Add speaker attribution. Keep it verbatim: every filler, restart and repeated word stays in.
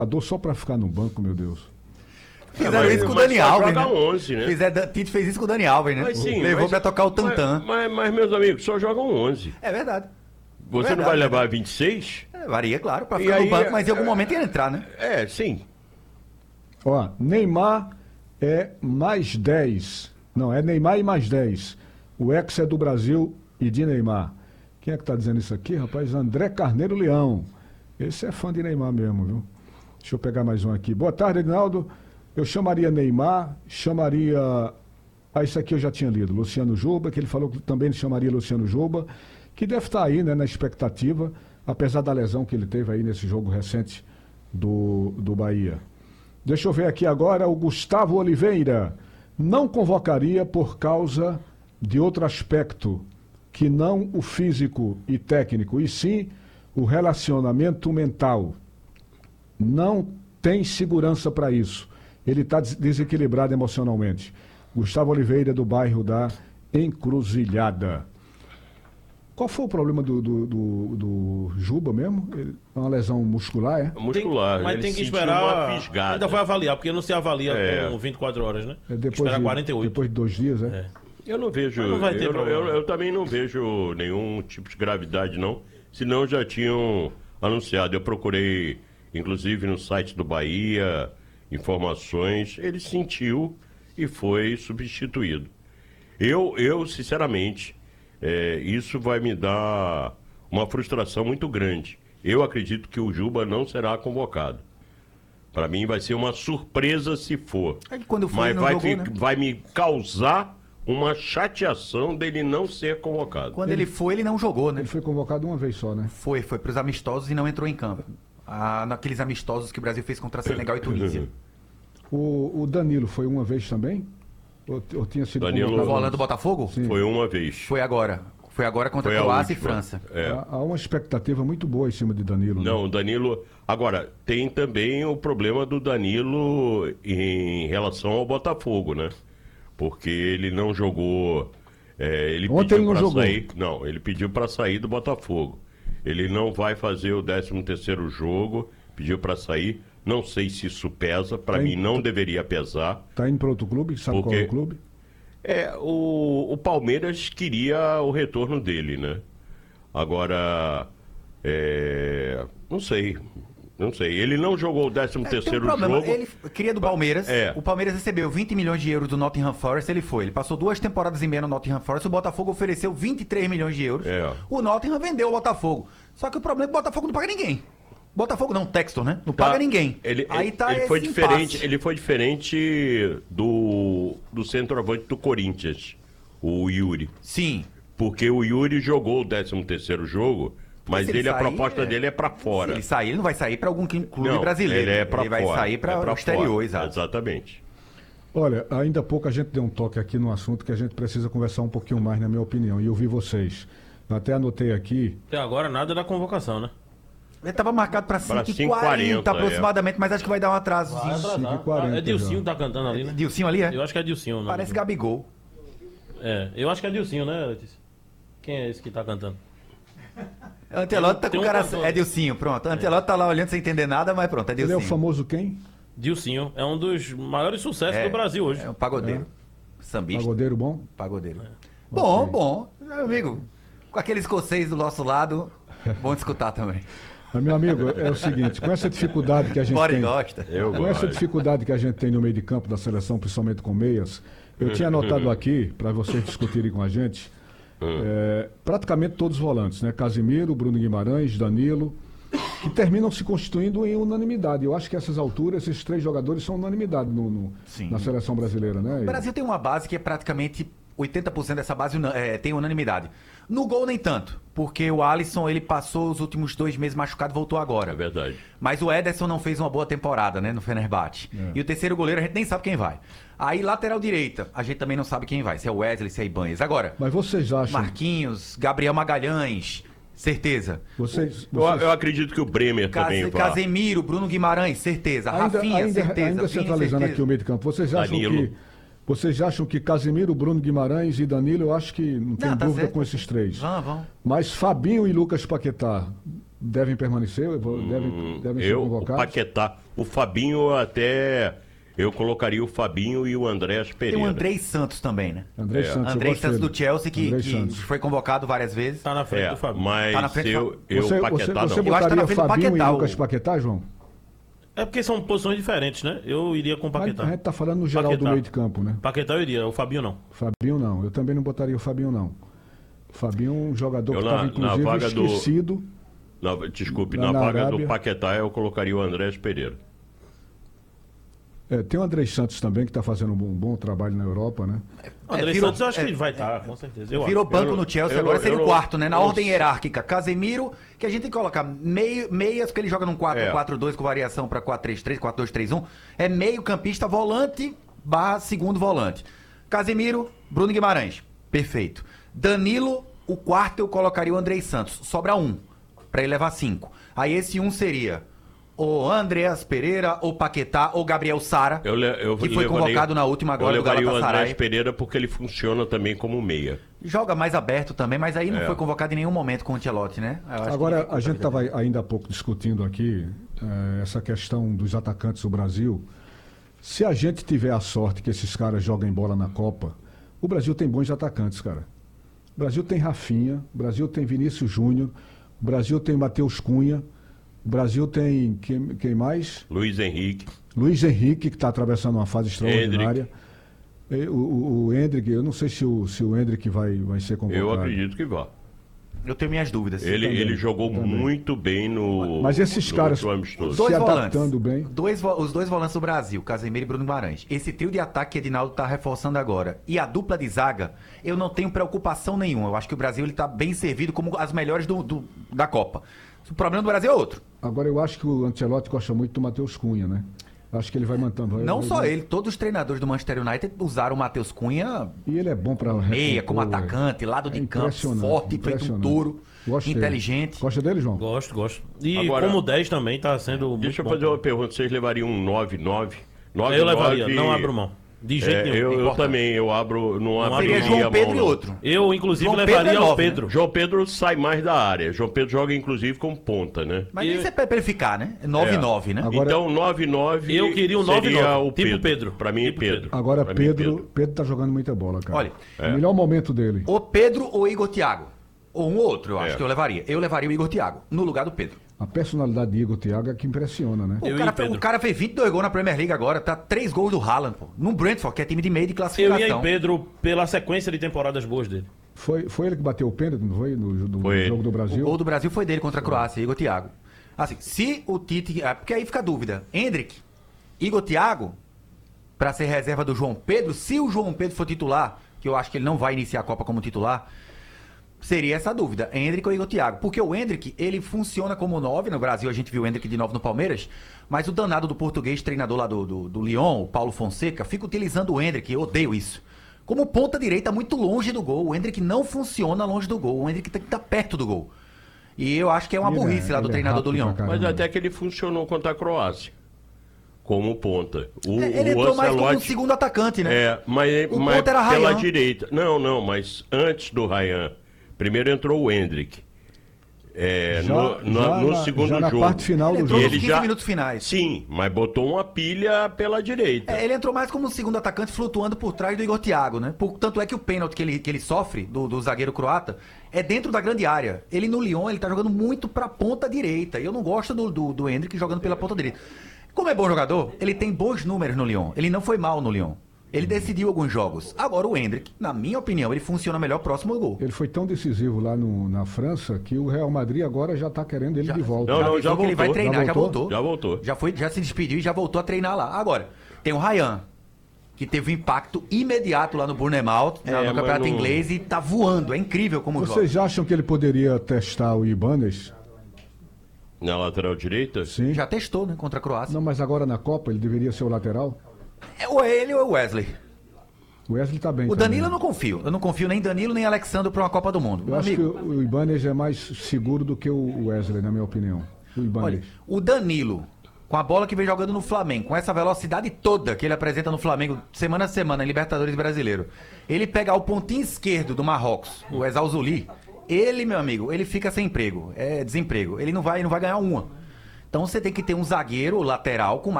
Speaker 1: jogador só para ficar no banco, meu Deus.
Speaker 2: Fizeram é, isso com o Dani Alves, né?
Speaker 3: onze, né?
Speaker 2: Fizer, Tite fez isso com o Dani Alves, né?
Speaker 3: Mas, sim,
Speaker 2: Levou
Speaker 3: mas,
Speaker 2: pra tocar o Tantan.
Speaker 3: Mas, mas, mas, meus amigos, só jogam onze.
Speaker 2: É verdade.
Speaker 3: Você
Speaker 2: verdade,
Speaker 3: não vai levar
Speaker 2: verdade.
Speaker 3: vinte e seis?
Speaker 2: É, varia, claro, pra
Speaker 3: E
Speaker 2: ficar
Speaker 3: aí,
Speaker 2: no banco, mas em algum
Speaker 3: é,
Speaker 2: momento ia entrar, né?
Speaker 3: É, sim.
Speaker 1: Ó, Neymar é mais dez. Não, é Neymar e mais dez. O ex é do Brasil e de Neymar. Quem é que tá dizendo isso aqui, rapaz? André Carneiro Leão. Esse é fã de Neymar mesmo, viu? Deixa eu pegar mais um aqui. Boa tarde, Edinaldo. Eu chamaria Neymar, chamaria... Ah, isso aqui eu já tinha lido. Luciano Juba, que ele falou que também chamaria Luciano Juba, que deve estar aí, né, na expectativa, apesar da lesão que ele teve aí nesse jogo recente do, do Bahia. Deixa eu ver aqui agora o Gustavo Oliveira. Não convocaria por causa de outro aspecto, que não o físico e técnico, e sim o relacionamento mental. Não tem segurança para isso. Ele está desequilibrado emocionalmente. Gustavo Oliveira, do bairro da Encruzilhada. Qual foi o problema do, do, do, do Juba mesmo? Ele, é uma lesão muscular, é?
Speaker 3: Muscular.
Speaker 4: Tem, mas
Speaker 3: ele
Speaker 4: tem que
Speaker 3: sentiu
Speaker 4: esperar.
Speaker 3: uma fisgada.
Speaker 4: Ainda vai avaliar, porque não se avalia
Speaker 3: É.
Speaker 4: com vinte e quatro horas, né?
Speaker 1: É depois
Speaker 4: Espera
Speaker 1: de,
Speaker 4: quarenta e oito.
Speaker 1: Depois de dois dias, é?
Speaker 4: É.
Speaker 3: Eu não vejo.
Speaker 4: Mas não vai ter
Speaker 3: eu,
Speaker 4: problema.
Speaker 3: eu, eu também não vejo nenhum tipo de gravidade, não. Senão já tinham anunciado. Eu procurei, inclusive, no site do Bahia, informações. Ele sentiu e foi substituído. Eu, eu sinceramente, é, isso vai me dar uma frustração muito grande. Eu acredito que o Juba não será convocado. Para mim vai ser uma surpresa se for.
Speaker 2: É que quando foi,
Speaker 3: Mas
Speaker 2: ele não
Speaker 3: vai,
Speaker 2: jogou,
Speaker 3: fi-
Speaker 2: né?
Speaker 3: vai me causar uma chateação dele não ser convocado.
Speaker 2: Quando ele foi, ele não jogou, né?
Speaker 1: Ele foi convocado uma vez só, né?
Speaker 2: Foi, foi pros amistosos e não entrou em campo. Ah, naqueles amistosos que o Brasil fez contra Senegal e Tunísia.
Speaker 1: O, o Danilo foi uma vez também? Ou, ou tinha sido
Speaker 3: Danilo-
Speaker 2: O
Speaker 1: convocado
Speaker 2: volante
Speaker 1: antes?
Speaker 2: do Botafogo?
Speaker 1: Sim.
Speaker 3: Foi uma vez.
Speaker 2: Foi agora. Foi agora contra
Speaker 3: Foi a
Speaker 2: Croácia e
Speaker 3: última.
Speaker 2: França.
Speaker 3: É.
Speaker 1: Há, há uma expectativa muito boa em cima de Danilo.
Speaker 3: Não,
Speaker 1: né?
Speaker 3: o Danilo. Agora, tem também o problema do Danilo em relação ao Botafogo, né? Porque ele não jogou. é, ele
Speaker 1: Ontem
Speaker 3: pediu
Speaker 1: ele não
Speaker 3: pra
Speaker 1: jogou.
Speaker 3: sair. Não, ele pediu para sair do Botafogo. Ele não vai fazer o décimo terceiro jogo, pediu para sair. Não sei se isso pesa, para
Speaker 1: Tá
Speaker 3: mim
Speaker 1: indo-
Speaker 3: não deveria pesar.
Speaker 1: Tá indo para outro clube? Sabe qual é
Speaker 3: Porque-
Speaker 1: o clube?
Speaker 3: É, o, o Palmeiras queria o retorno dele, né? Agora, é, não sei, não sei. Ele não jogou o décimo
Speaker 2: É, tem um
Speaker 3: terceiro
Speaker 2: problema.
Speaker 3: jogo.
Speaker 2: Ele queria do Palmeiras.
Speaker 3: É.
Speaker 2: O Palmeiras recebeu vinte milhões de euros do Nottingham Forest, ele foi. Ele passou duas temporadas e meia no Nottingham Forest. O Botafogo ofereceu vinte e três milhões de euros.
Speaker 3: É.
Speaker 2: O Nottingham vendeu o Botafogo. Só que o problema é que o Botafogo não paga ninguém. Botafogo não, Textor, né? Não
Speaker 3: Tá.
Speaker 2: paga ninguém.
Speaker 3: Ele,
Speaker 2: Aí
Speaker 3: ele-
Speaker 2: tá
Speaker 3: ele foi
Speaker 2: esse
Speaker 3: diferente,
Speaker 2: impasse.
Speaker 3: ele foi diferente do, do centroavante do Corinthians, o Yuri.
Speaker 2: Sim.
Speaker 3: Porque o Yuri jogou o décimo terceiro jogo, mas
Speaker 2: se ele
Speaker 3: ele, a
Speaker 2: sair,
Speaker 3: proposta
Speaker 2: é-
Speaker 3: dele é pra
Speaker 2: Se
Speaker 3: fora.
Speaker 2: ele sair, ele não vai sair pra algum clube
Speaker 3: Não,
Speaker 2: brasileiro.
Speaker 3: Ele é pra
Speaker 2: vai
Speaker 3: fora.
Speaker 2: sair pra
Speaker 3: é
Speaker 2: o exterior,
Speaker 3: fora.
Speaker 2: exato.
Speaker 3: Exatamente.
Speaker 1: Olha, ainda há pouco a gente deu um toque aqui no assunto que a gente precisa conversar um pouquinho mais, na minha opinião, e ouvir vocês. Eu até anotei aqui.
Speaker 4: Até agora nada da convocação, né?
Speaker 2: Ele tava marcado pra
Speaker 3: Pra
Speaker 2: cinco e quarenta
Speaker 3: cinco e quarenta,
Speaker 2: aproximadamente, mas acho que vai dar um atraso.
Speaker 4: Vai atrasar.
Speaker 1: cinco e quarenta
Speaker 4: É Dilcinho
Speaker 1: já.
Speaker 4: que tá cantando ali, né?
Speaker 2: Dilcinho ali, é?
Speaker 4: Eu acho que é Dilcinho. o nome
Speaker 2: Parece
Speaker 4: do-
Speaker 2: Gabigol.
Speaker 4: É, eu acho que é Dilcinho, né, Letícia? Quem é esse que tá cantando?
Speaker 2: Antelote tá
Speaker 4: Tem
Speaker 2: com
Speaker 4: um
Speaker 2: o cara.
Speaker 4: cantor.
Speaker 2: É Dilcinho, pronto. Antelote tá lá olhando sem entender nada, mas pronto, é
Speaker 1: Ele é
Speaker 2: Dilcinho.
Speaker 1: o famoso quem?
Speaker 4: Dilcinho. É um dos maiores sucessos
Speaker 2: É,
Speaker 4: do Brasil hoje.
Speaker 2: É um pagodeiro. Sambista.
Speaker 1: Pagodeiro bom?
Speaker 2: Pagodeiro. Bom, bom. Meu amigo, com aquele escocês do nosso lado, bom de escutar também.
Speaker 1: Mas, meu amigo, é o seguinte, com essa dificuldade que a gente
Speaker 2: Bora e
Speaker 1: tem...
Speaker 2: gosta.
Speaker 3: Eu
Speaker 1: Com essa
Speaker 3: gosto.
Speaker 1: dificuldade que a gente tem no meio de campo da seleção, principalmente com meias, eu tinha anotado aqui, para vocês discutirem com a gente, é, praticamente todos os volantes, né? Casimiro, Bruno Guimarães, Danilo, que terminam se constituindo em unanimidade. Eu acho que essas alturas, esses três jogadores são unanimidade no, no-
Speaker 2: Sim.
Speaker 1: na seleção brasileira, né?
Speaker 2: O Brasil tem uma base que é praticamente oitenta por cento dessa base una- é, tem unanimidade. No gol nem tanto, porque o Alisson ele passou os últimos dois meses machucado e voltou
Speaker 3: É
Speaker 2: agora.
Speaker 3: verdade.
Speaker 2: Mas o Ederson não fez uma boa temporada, né, no Fenerbahçe.
Speaker 1: É.
Speaker 2: E o terceiro goleiro a gente nem sabe quem vai. Aí lateral direita, a gente também não sabe quem vai, se é o Wesley, se é Ibanez. Agora,
Speaker 1: Mas vocês acham...
Speaker 2: Marquinhos, Gabriel Magalhães, certeza.
Speaker 1: Vocês,
Speaker 3: Eu,
Speaker 1: vocês-
Speaker 3: eu acredito que o Bremer também
Speaker 2: Case,
Speaker 3: vai.
Speaker 2: Casemiro, Bruno Guimarães, certeza.
Speaker 1: ainda,
Speaker 2: Rafinha,
Speaker 1: ainda,
Speaker 2: certeza.
Speaker 1: ainda
Speaker 2: Vini,
Speaker 1: centralizando
Speaker 2: certeza.
Speaker 1: aqui o meio de campo, vocês acham
Speaker 3: Danilo.
Speaker 1: que... Vocês acham que Casimiro, Bruno Guimarães e Danilo, eu acho que não tem
Speaker 2: Não, tá
Speaker 1: dúvida
Speaker 2: certo.
Speaker 1: com esses três.
Speaker 2: Vamos, vamos.
Speaker 1: Mas Fabinho e Lucas Paquetá, devem permanecer, devem, devem ser
Speaker 3: Eu, o
Speaker 1: convocados?
Speaker 3: Paquetá, o Fabinho até... Eu colocaria o Fabinho e o Andrés Pereira.
Speaker 2: Tem o Andrei Santos também, né?
Speaker 1: André
Speaker 3: É.
Speaker 1: Santos, eu
Speaker 2: Andrei
Speaker 1: gosto
Speaker 2: Santos
Speaker 1: dele.
Speaker 2: do Chelsea, que,
Speaker 1: Andrei
Speaker 2: que
Speaker 1: Santos.
Speaker 2: foi convocado várias vezes.
Speaker 4: Tá na frente
Speaker 3: É,
Speaker 4: do Fabinho.
Speaker 3: mas
Speaker 2: Tá na frente
Speaker 3: eu,
Speaker 2: do
Speaker 3: eu
Speaker 1: Você, você,
Speaker 3: Paquetá
Speaker 1: você
Speaker 3: não.
Speaker 2: Eu acho que tá
Speaker 1: botaria
Speaker 2: na frente do
Speaker 1: Fabinho
Speaker 2: Paquetá,
Speaker 1: e
Speaker 2: o-
Speaker 1: Lucas Paquetá, João?
Speaker 4: É porque são posições diferentes, né? Eu iria com o
Speaker 1: Mas
Speaker 4: Paquetá.
Speaker 1: a gente tá falando no geral
Speaker 4: Paquetá.
Speaker 1: do meio de campo, né?
Speaker 4: Paquetá eu iria, o Fabinho não.
Speaker 1: Fabinho não, eu também não botaria o Fabinho não. O Fabinho é um jogador
Speaker 3: Eu
Speaker 1: que
Speaker 3: na-
Speaker 1: estava
Speaker 3: na
Speaker 1: inclusive
Speaker 3: vaga do-
Speaker 1: esquecido.
Speaker 3: Na- desculpe,
Speaker 1: Lá
Speaker 3: na,
Speaker 1: na
Speaker 3: vaga
Speaker 1: Arábia.
Speaker 3: do Paquetá eu colocaria o Andrés Pereira.
Speaker 1: É, tem o André Santos também, que está fazendo um bom, um bom trabalho na Europa, né?
Speaker 4: O André
Speaker 2: virou-
Speaker 4: Santos eu acho
Speaker 2: é,
Speaker 4: que vai estar, com certeza. Eu
Speaker 2: Virou
Speaker 4: acho.
Speaker 2: banco
Speaker 3: Eu não-
Speaker 2: no Chelsea,
Speaker 3: eu
Speaker 2: agora
Speaker 3: não-
Speaker 2: seria
Speaker 3: eu
Speaker 2: o
Speaker 3: não-
Speaker 2: quarto, né? Na
Speaker 3: eu-
Speaker 2: ordem hierárquica. Casemiro, que a gente tem que colocar meio, meias, que ele joga num quatro quatro dois com variação para quatro três três, quatro dois três um. É meio campista volante barra segundo volante. Casemiro, Bruno Guimarães. Perfeito. Danilo, o quarto eu colocaria o Andrei Santos. Sobra um, para ele levar cinco. Aí esse um seria o Andreas Pereira, ou Paquetá, ou Gabriel Sara,
Speaker 3: Eu, le- eu
Speaker 2: que foi
Speaker 3: levaria-
Speaker 2: convocado na última agora
Speaker 3: Eu
Speaker 2: do
Speaker 3: levaria o Andrés
Speaker 2: Galatasaray.
Speaker 3: Pereira porque ele funciona também como meia.
Speaker 2: Joga mais aberto também, mas aí não
Speaker 3: É.
Speaker 2: foi convocado em nenhum momento com o Ancelotti, né? Eu acho que
Speaker 1: Agora,
Speaker 2: dificulta
Speaker 1: a gente
Speaker 2: vida dele.
Speaker 1: estava ainda há pouco discutindo aqui eh, essa questão dos atacantes do Brasil. Se a gente tiver a sorte que esses caras joguem bola na Copa, o Brasil tem bons atacantes, cara. O Brasil tem Rafinha, o Brasil tem Vinícius Júnior, o Brasil tem Matheus Cunha, o Brasil tem quem, quem mais?
Speaker 3: Luiz Henrique.
Speaker 1: Luiz Henrique, que está atravessando uma fase extraordinária. E O, o, o Hendrick, eu não sei se o, se o Hendrick vai, vai ser convocado.
Speaker 3: Eu acredito que vá.
Speaker 2: Eu tenho minhas dúvidas.
Speaker 3: Ele,
Speaker 1: também,
Speaker 3: ele jogou
Speaker 1: também.
Speaker 3: muito bem no.
Speaker 1: Mas esses
Speaker 3: no
Speaker 1: caras-
Speaker 3: último amistoso.
Speaker 1: se
Speaker 2: Dois
Speaker 1: adaptando
Speaker 2: volantes.
Speaker 1: bem.
Speaker 2: Dois, vo- os dois volantes do Brasil, Casemiro e Bruno Guimarães. Esse trio de ataque que Edinaldo tá reforçando agora. E a dupla de zaga, eu não tenho preocupação nenhuma. Eu acho que o Brasil ele tá bem servido como as melhores do, do- da Copa. O problema do Brasil é outro.
Speaker 1: Agora, eu acho que o Ancelotti gosta muito do Matheus Cunha, né? Acho que ele vai mantendo. vai-
Speaker 2: Não
Speaker 1: vai-
Speaker 2: só
Speaker 1: vai-
Speaker 2: ele, todos os treinadores do Manchester United usaram o Matheus Cunha
Speaker 1: E ele é bom para
Speaker 2: meia, como atacante, lado de campo, forte, feito um touro, inteligente.
Speaker 1: Gosta dele, João?
Speaker 4: Gosto, gosto. E
Speaker 3: Agora-
Speaker 4: como dez também tá sendo muito
Speaker 3: Deixa eu
Speaker 4: bom.
Speaker 3: fazer uma pergunta. Vocês levariam um nove nove? nove
Speaker 4: Eu levaria,
Speaker 3: nove,
Speaker 4: não abro mão. De jeito
Speaker 3: É,
Speaker 4: nenhum.
Speaker 3: eu, eu
Speaker 2: Importante.
Speaker 3: também, eu abro, não,
Speaker 4: Não
Speaker 3: abriria
Speaker 2: Seria
Speaker 4: abro
Speaker 3: a
Speaker 2: João
Speaker 3: mão,
Speaker 2: Pedro e
Speaker 3: não.
Speaker 2: outro.
Speaker 4: Eu, inclusive,
Speaker 2: João Pedro
Speaker 4: levaria
Speaker 2: é
Speaker 4: ao
Speaker 2: nove, né?
Speaker 4: Pedro.
Speaker 3: João Pedro sai mais da área. João Pedro joga, inclusive, como ponta, né?
Speaker 2: Mas
Speaker 4: E-
Speaker 2: isso é pra ele ficar, né? nove nove, né?
Speaker 1: Agora-
Speaker 3: Então, nove nove
Speaker 4: Eu queria um nove
Speaker 3: seria
Speaker 4: nove,
Speaker 3: o
Speaker 4: tipo
Speaker 3: Pedro.
Speaker 4: Pedro.
Speaker 3: Pra mim,
Speaker 4: Tipo
Speaker 3: Pedro.
Speaker 4: Pedro.
Speaker 1: Agora,
Speaker 3: Pra mim,
Speaker 1: Pedro, Pedro tá jogando muita bola, cara.
Speaker 2: Olha,
Speaker 1: O melhor momento dele.
Speaker 2: Ou Pedro ou Igor Thiago. Ou um ou outro, eu acho
Speaker 3: É.
Speaker 2: que eu levaria. Eu levaria o Igor Thiago, no lugar do Pedro.
Speaker 1: A personalidade de Igor Thiago é que impressiona, né?
Speaker 2: O
Speaker 4: Eu
Speaker 2: cara,
Speaker 4: e Pedro.
Speaker 2: o cara fez vinte e dois gols na Premier League agora, tá três gols do Haaland, pô. Num Brentford, que é time de meio de
Speaker 4: Eu
Speaker 2: classificação.
Speaker 4: ia em Pedro pela sequência de temporadas boas dele.
Speaker 1: Foi, foi ele que bateu o pênalti, não foi? No, no
Speaker 3: Foi ele.
Speaker 1: jogo do
Speaker 2: O
Speaker 1: Brasil.
Speaker 2: gol do Brasil foi dele contra a Croácia, Igor Thiago. Assim, se o Tite... ah, porque aí fica a dúvida. Hendrick, Igor Thiago, pra ser reserva do João Pedro, se o João Pedro for titular, que eu acho que ele não vai iniciar a Copa como titular, seria essa dúvida, Hendrick ou Igor Thiago. Porque o Hendrick, ele funciona como nove, no Brasil a gente viu o Hendrick de novo no Palmeiras, mas o danado do português, treinador lá do, do, do Lyon, o Paulo Fonseca, fica utilizando o Hendrick, eu odeio isso. Como ponta direita muito longe do gol, o Hendrick não funciona longe do gol, o Hendrick tem que estar perto do gol. E eu acho que é uma
Speaker 1: Ele é-
Speaker 2: burrice lá do
Speaker 1: ele é
Speaker 2: treinador do
Speaker 1: rápido
Speaker 2: Lyon.
Speaker 1: pra caramba.
Speaker 3: Mas até que ele funcionou contra a Croácia. Como ponta. O,
Speaker 2: É, ele
Speaker 3: o
Speaker 2: entrou mais como um
Speaker 3: Ancelotti-
Speaker 2: segundo atacante, né?
Speaker 3: É, mas,
Speaker 2: O
Speaker 3: mas
Speaker 2: ponto era
Speaker 3: pela
Speaker 2: Ryan.
Speaker 3: direita. Não, não, mas antes do Ryan. Primeiro entrou o Hendrick. É,
Speaker 1: Já-
Speaker 3: no, no-
Speaker 1: já
Speaker 3: no
Speaker 1: na-
Speaker 3: segundo
Speaker 1: já na
Speaker 3: jogo.
Speaker 1: parte final
Speaker 2: Ele
Speaker 1: do
Speaker 2: entrou
Speaker 1: jogo.
Speaker 2: nos quinze minutos finais.
Speaker 3: Sim, mas botou uma pilha pela direita.
Speaker 2: É, ele entrou mais como um segundo atacante flutuando por trás do Igor Thiago, né? Por- tanto é que o pênalti que ele, que ele sofre do, do zagueiro croata é dentro da grande área. Ele no Lyon, ele tá jogando muito pra ponta direita. E eu não gosto do, do, do Hendrick jogando pela ponta direita. Como é bom jogador, ele tem bons números no Lyon. Ele não foi mal no Lyon. Ele decidiu alguns jogos. Agora o Hendrick, na minha opinião, ele funciona melhor próximo ao gol.
Speaker 1: Ele foi tão decisivo lá no- na França que o Real Madrid agora já tá querendo ele
Speaker 2: Já-
Speaker 1: de volta.
Speaker 3: Não, não,
Speaker 2: avisou
Speaker 3: já
Speaker 2: que ele vai
Speaker 3: voltou.
Speaker 2: treinar,
Speaker 1: Já
Speaker 2: já
Speaker 1: voltou?
Speaker 2: voltou.
Speaker 3: Já voltou.
Speaker 2: Já, foi, já se despediu e já voltou a treinar lá. Agora, tem o Ryan, que teve um impacto imediato lá no Bournemouth,
Speaker 3: É,
Speaker 2: no
Speaker 3: mas
Speaker 2: campeonato
Speaker 3: não-
Speaker 2: inglês, e tá voando. É incrível como joga.
Speaker 1: Vocês acham que ele poderia testar o Ibanez?
Speaker 3: Na lateral direita?
Speaker 1: Sim.
Speaker 2: Já testou, né, contra a Croácia.
Speaker 1: Não, mas agora na Copa ele deveria ser o lateral?
Speaker 2: É ou ele ou o Wesley.
Speaker 1: O Wesley tá bem
Speaker 2: O
Speaker 1: também.
Speaker 2: Danilo eu não confio. Eu não confio nem em Danilo nem em Alexandre pra uma Copa do Mundo.
Speaker 1: Eu
Speaker 2: Meu
Speaker 1: acho
Speaker 2: amigo,
Speaker 1: que o Ibanez é mais seguro do que o Wesley, na minha opinião. O Ibanez.
Speaker 2: olha, o Danilo, com a bola que vem jogando no Flamengo, com essa velocidade toda que ele apresenta no Flamengo semana a semana, em Libertadores Brasileiro, ele pegar o pontinho esquerdo do Marrocos, o Exalzuli, ele, meu amigo, ele fica sem emprego, é desemprego. Ele não vai, não vai ganhar uma. Então você tem que ter um zagueiro lateral com mais